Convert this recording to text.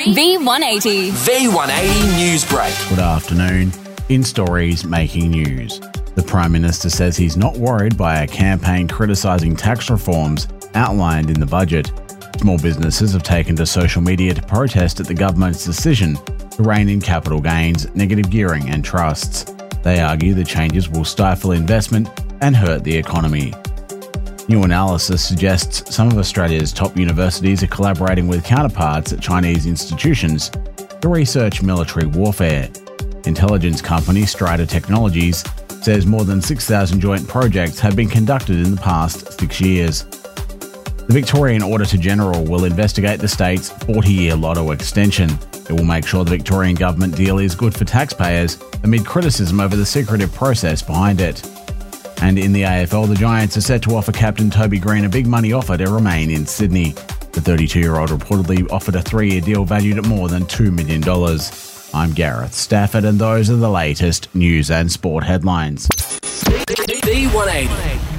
V180. V180 News Break. Good afternoon. In stories making news. The Prime Minister says he's not worried by a campaign criticising tax reforms outlined in the budget. Small businesses have taken to social media to protest at the government's decision to rein in capital gains, negative gearing and trusts. They argue the changes will stifle investment and hurt the economy. New analysis suggests some of Australia's top universities are collaborating with counterparts at Chinese institutions to research military warfare. Intelligence company Strider Technologies says more than 6,000 joint projects have been conducted in the past 6 years. The Victorian Auditor-General will investigate the state's 40-year lotto extension. It will make sure the Victorian government deal is good for taxpayers amid criticism over the secretive process behind it. And in the AFL, the Giants are set to offer captain Toby Green a big money offer to remain in Sydney. The 32-year-old reportedly offered a 3-year deal valued at more than $2 million. I'm Gareth Stafford, and those are the latest news and sport headlines. V180.